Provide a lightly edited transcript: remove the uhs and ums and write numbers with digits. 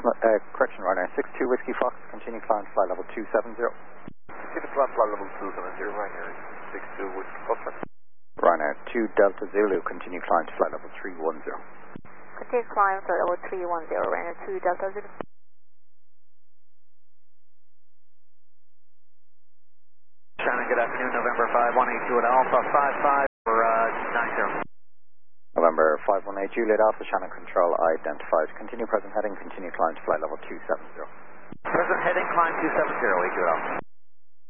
Correction, Ryanair 62 Whiskey Fox, continue climb to flight level 270. Continue climb flight level 270, Ryanair 62 Whiskey Fox. Ryanair 2 Delta Zulu, continue climb to flight level 310. Continue climb flight level 310, Ryanair 2 Delta Zulu. Shannon, good afternoon, November 5182 at Alpha 55 for 90. November 518 Juliet Alpha, Shannon Control identified. Continue present heading, continue climb to flight level 270. Present heading, climb 270, 82 at Alpha.